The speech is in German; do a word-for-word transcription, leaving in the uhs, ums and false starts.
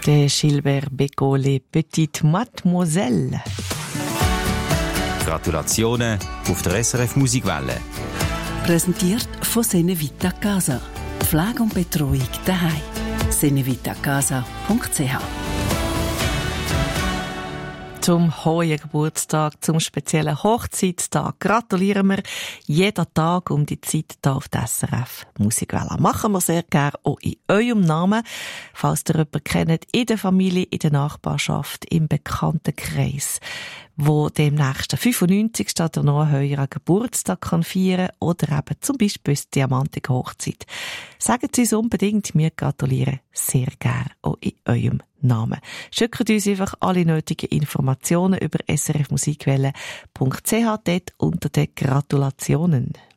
De Gilbert Bécaud, Les Petites Mademoiselles. Gratulationen auf der S R F Musikwelle. Präsentiert von Senevita Casa. Pflege und Betreuung daheim. senevitacasa punkt c h. Zum hohen Geburtstag, zum speziellen Hochzeitstag gratulieren wir jeden Tag um die Zeit hier auf der S R F Musikwelle. Machen wir sehr gerne auch in eurem Namen, falls ihr jemanden kennt, in der Familie, in der Nachbarschaft, im Bekanntenkreis, wo demnächst fünfundneunzigsten oder noch einen höheren Geburtstag kann feiern oder eben zum Beispiel die diamantige Hochzeit. Sagen Sie es unbedingt, wir gratulieren sehr gerne auch in eurem Namen. Schickt uns einfach alle nötigen Informationen über s r f musikwelle punkt c h dort unter den Gratulationen.